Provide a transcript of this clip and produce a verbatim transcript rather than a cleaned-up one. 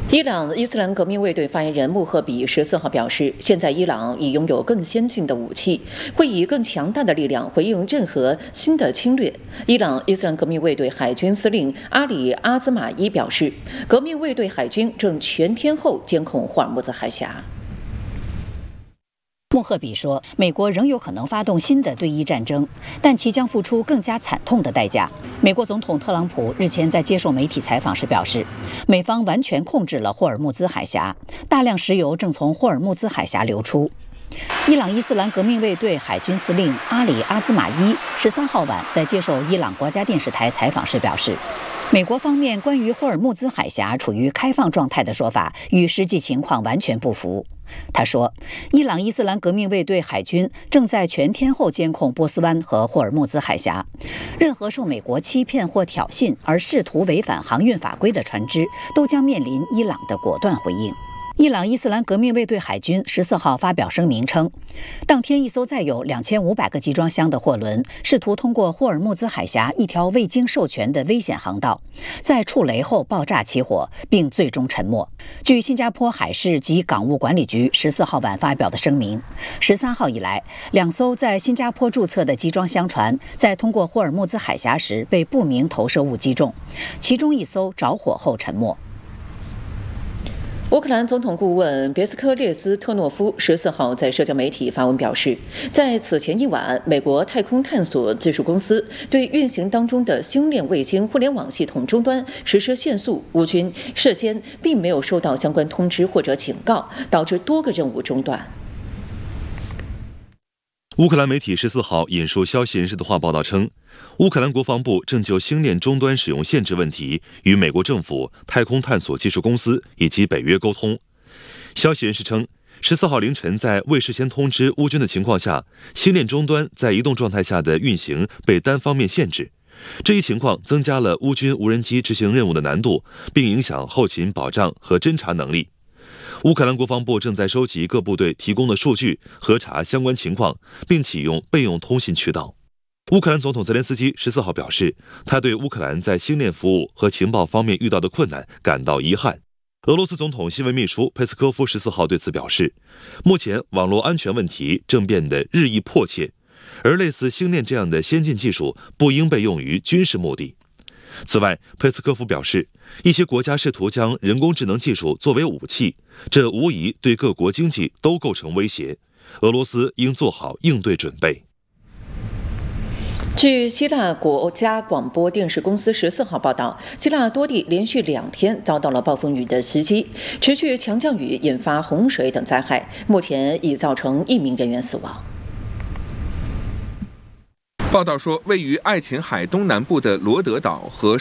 伊朗伊斯兰革命卫队发言人穆赫比十四号表示，现在伊朗已拥有更先进的武器，会以更强大的力量回应任何新的侵略。伊朗伊斯兰革命卫队海军司令阿里阿兹马伊表示，革命卫队海军正全天候监控霍尔木兹海峡。 穆赫比说，美国仍有可能发动新的对伊战争，但其将付出更加惨痛的代价。美国总统特朗普日前在接受媒体采访时表示，美方完全控制了霍尔木兹海峡，大量石油正从霍尔木兹海峡流出。伊朗伊斯兰革命卫队海军司令阿里阿兹马伊十三号晚在接受伊朗国家电视台采访时表示，美国方面关于霍尔木兹海峡处于开放状态的说法与实际情况完全不符。他说，伊朗伊斯兰革命卫队海军正在全天候监控波斯湾和霍尔木兹海峡，任何受美国欺骗或挑衅而试图违反航运法规的船只都将面临伊朗的果断回应。伊朗伊斯兰革命卫队海军十四号发表声明称，当天一艘载有两千五百个集装箱的货轮试图通过霍尔木兹海峡一条未经授权的危险航道，在触雷后爆炸起火，并最终沉没。据新加坡海事及港务管理局十四号晚发表的声明，十三号以来，两艘在新加坡注册的集装箱船在通过霍尔木兹海峡时被不明投射物击中，其中一艘着火后沉没。 乌克兰总统顾问别斯科列斯特诺夫十四号在社交媒体发文表示，在此前一晚，美国太空探索技术公司对运行当中的星链卫星互联网系统终端实施限速，乌军事先并没有收到相关通知或者警告，导致多个任务中断。 乌克兰媒体十四号引述消息人士的话报道称，乌克兰国防部正就星链终端使用限制问题与美国政府、太空探索技术公司以及北约沟通。消息人士称，十四号凌晨在未事先通知乌军的情况下，星链终端在移动状态下的运行被单方面限制。这一情况增加了乌军无人机执行任务的难度，并影响后勤保障和侦察能力。乌克兰国防部正在收集各部队提供的数据，核查相关情况，并启用备用通信渠道。乌克兰总统泽连斯基十四号表示，他对乌克兰在星链服务和情报方面遇到的困难感到遗憾。俄罗斯总统新闻秘书佩斯科夫十四号对此表示，目前网络安全问题正变得日益迫切，而类似星链这样的先进技术不应被用于军事目的。此外，佩斯科夫表示，一些国家试图将人工智能技术作为武器，这无疑对各国经济都构成威胁。俄罗斯应做好应对准备。 据希腊国家广播电视公司十四号报道，希腊多地连续两天遭到了暴风雨的袭击，持续强降雨引发洪水等灾害，目前已造成一名人员死亡。 报道说，位于爱琴海东南部的罗德岛和